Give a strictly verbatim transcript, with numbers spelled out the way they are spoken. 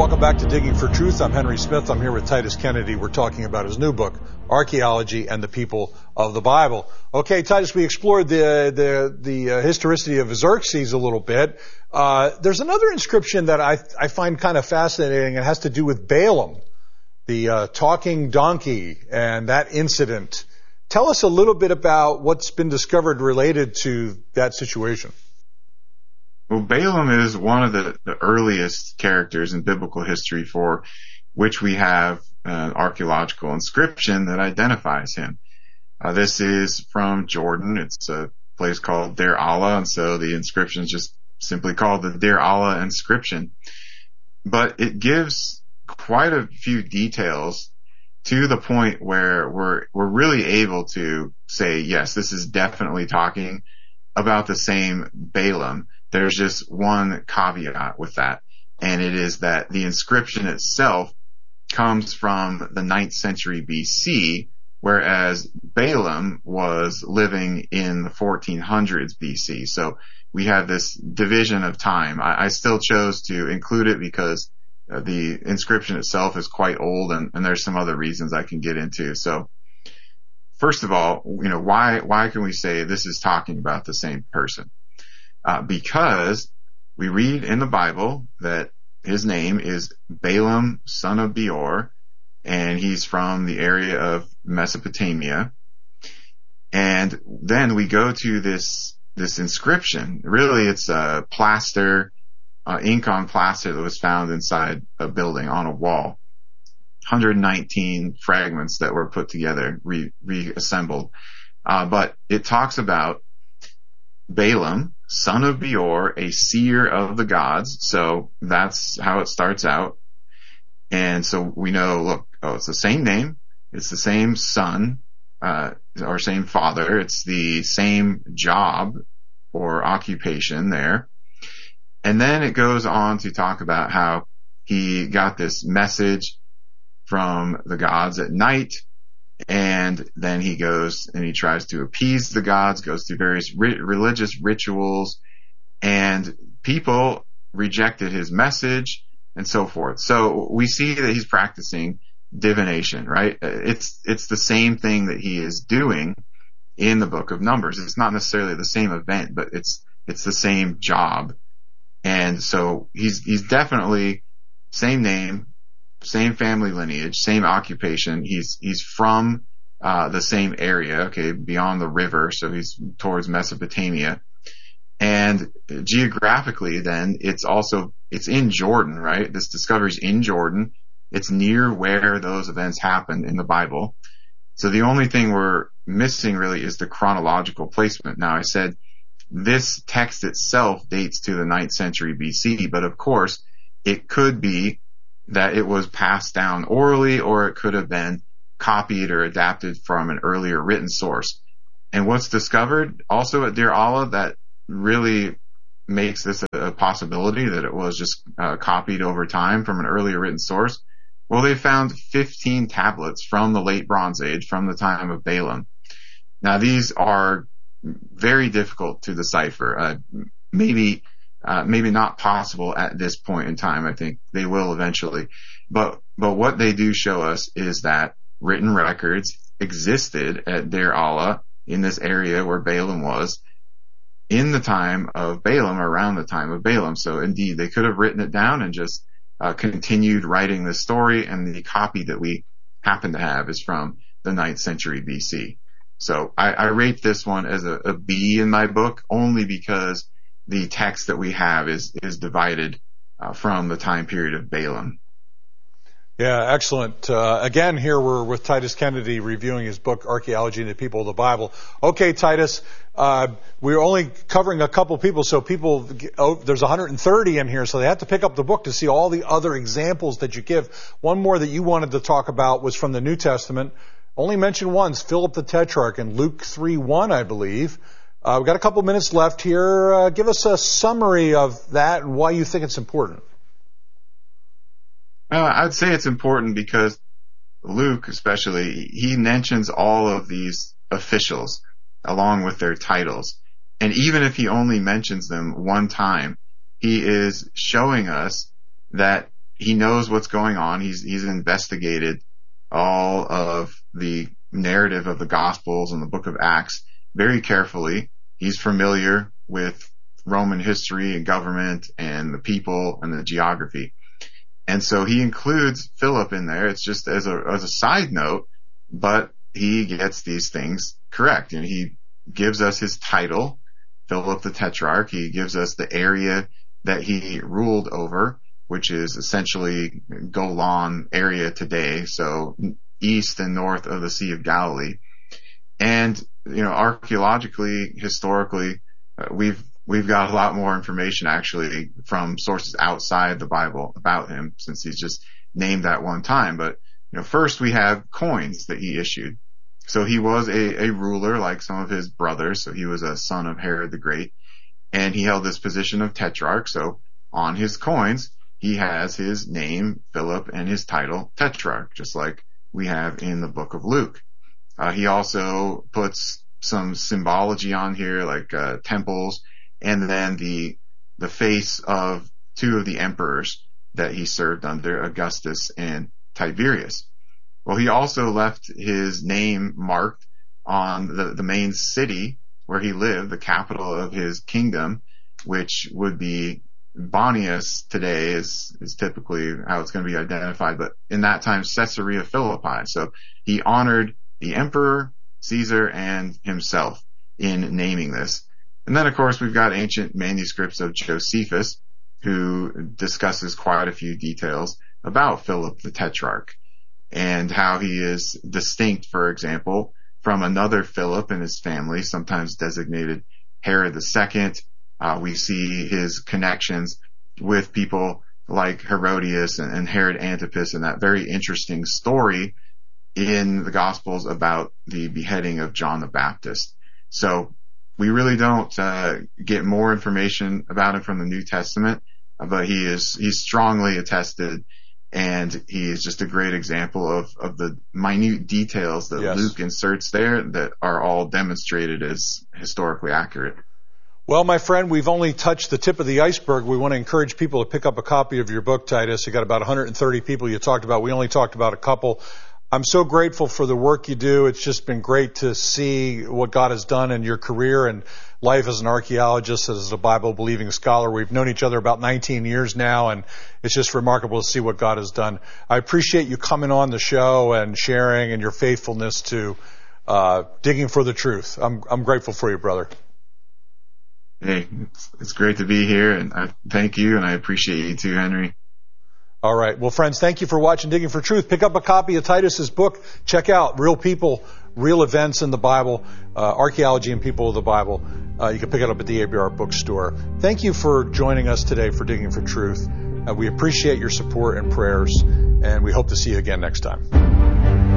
Welcome back to Digging for Truth. I'm Henry Smith. I'm here with Titus Kennedy. We're talking about his new book, Archaeology and the People of the Bible. Okay, Titus, we explored the the, the uh, historicity of Xerxes a little bit. Uh, there's another inscription that I, I find kind of fascinating. It has to do with Balaam, the uh, talking donkey, and that incident. Tell us a little bit about what's been discovered related to that situation. Well, Balaam is one of the, the earliest characters in biblical history for which we have an archaeological inscription that identifies him. Uh, this is from Jordan. It's a place called Deir Allah, and so the inscription is just simply called the Deir Allah inscription. But it gives quite a few details to the point where we're we're really able to say, yes, this is definitely talking about the same Balaam. There's just one caveat with that, and it is that the inscription itself comes from the ninth century B C, whereas Balaam was living in the fourteen hundreds B C. So we have this division of time. I, I still chose to include it because uh, the inscription itself is quite old, and, and there's some other reasons I can get into. So first of all, you know, why why can we say this is talking about the same person? Uh, because we read in the Bible that his name is Balaam, son of Beor, and he's from the area of Mesopotamia. And then we go to this, this inscription. Really, it's a plaster, uh, ink on plaster that was found inside a building on a wall. one hundred nineteen fragments that were put together, re- reassembled. Uh, but it talks about Balaam, son of Beor, a seer of the gods. So that's how it starts out. And so we know, look, oh, it's the same name. It's the same son, uh, or same father. It's the same job or occupation there. And then it goes on to talk about how he got this message from the gods at night. And then he goes and he tries to appease the gods, goes through various ri- religious rituals, and people rejected his message and so forth. So we see that he's practicing divination, right? It's, it's the same thing that he is doing in the book of Numbers. It's not necessarily the same event, but it's, it's the same job. And so he's, he's definitely same name, same family lineage, same occupation. He's, he's from, uh, the same area, okay, beyond the river. So he's towards Mesopotamia. And geographically then, it's also, it's in Jordan, right? This discovery's in Jordan. It's near where those events happened in the Bible. So the only thing we're missing really is the chronological placement. Now I said this text itself dates to the ninth century B C, but of course it could be that it was passed down orally, or it could have been copied or adapted from an earlier written source. And what's discovered also at Deir Allah that really makes this a, a possibility that it was just uh, copied over time from an earlier written source? Well, they found fifteen tablets from the late Bronze Age, from the time of Balaam. Now, these are very difficult to decipher. Uh, maybe Uh, maybe not possible at this point in time. I think they will eventually. But, but what they do show us is that written records existed at Deir Allah in this area where Balaam was in the time of Balaam, around the time of Balaam. So indeed, they could have written it down and just uh, continued writing the story, and the copy that we happen to have is from the ninth century B C. So I, I rate this one as a, a B in my book, only because the text that we have is, is divided uh, from the time period of Balaam. Yeah, excellent. Uh, again, here we're with Titus Kennedy reviewing his book, Archaeology and the People of the Bible. Okay, Titus, uh, we're only covering a couple people, so people, oh, there's one hundred thirty in here, so they have to pick up the book to see all the other examples that you give. One more that you wanted to talk about was from the New Testament. Only mentioned once, Philip the Tetrarch in Luke three one, I believe. Uh, we've got a couple minutes left here. Uh, give us a summary of that and why you think it's important. Uh, I'd say it's important because Luke, especially, he mentions all of these officials along with their titles. And even if he only mentions them one time, he is showing us that he knows what's going on. He's, he's investigated all of the narrative of the Gospels and the book of Acts very carefully. He's familiar with Roman history and government and the people and the geography. And so he includes Philip in there. It's just as a, as a side note, but he gets these things correct. And he gives us his title, Philip the Tetrarch. He gives us the area that he ruled over, which is essentially Golan area today. So east and north of the Sea of Galilee. And, you know, archaeologically, historically, uh, we've, we've got a lot more information actually from sources outside the Bible about him, since he's just named that one time. But, you know, first we have coins that he issued. So he was a, a ruler like some of his brothers. So he was a son of Herod the Great, and he held this position of tetrarch. So on his coins, he has his name, Philip, and his title, Tetrarch, just like we have in the book of Luke. Uh, he also puts some symbology on here, like uh, temples, and then the the face of two of the emperors that he served under, Augustus and Tiberius. Well, he also left his name marked on the, the main city where he lived, the capital of his kingdom, which would be Bonias today is, is typically how it's going to be identified, but in that time, Caesarea Philippi. So he honored the emperor, Caesar, and himself in naming this. And then, of course, we've got ancient manuscripts of Josephus, who discusses quite a few details about Philip the Tetrarch and how he is distinct, for example, from another Philip and his family, sometimes designated Herod the Second. Uh, we see his connections with people like Herodias and, and Herod Antipas, and that very interesting story in the Gospels about the beheading of John the Baptist. So we really don't uh, get more information about him from the New Testament, but he is he's strongly attested, and he is just a great example of, of the minute details that yes. Luke inserts there that are all demonstrated as historically accurate. Well, my friend, we've only touched the tip of the iceberg. We want to encourage people to pick up a copy of your book, Titus. You got about one hundred thirty people you talked about. We only talked about a couple. I'm so grateful for the work you do. It's just been great to see what God has done in your career and life as an archaeologist, as a Bible-believing scholar. We've known each other about nineteen years now, and it's just remarkable to see what God has done. I appreciate you coming on the show and sharing, and your faithfulness to uh digging for the truth. I'm I'm grateful for you, brother. Hey, it's, it's great to be here, and I thank you, and I appreciate you too, Henry. All right. Well, friends, thank you for watching Digging for Truth. Pick up a copy of Titus's book. Check out Real People, Real Events in the Bible, uh, Archaeology and People of the Bible. Uh, you can pick it up at the A B R bookstore. Thank you for joining us today for Digging for Truth. Uh, we appreciate your support and prayers, and we hope to see you again next time.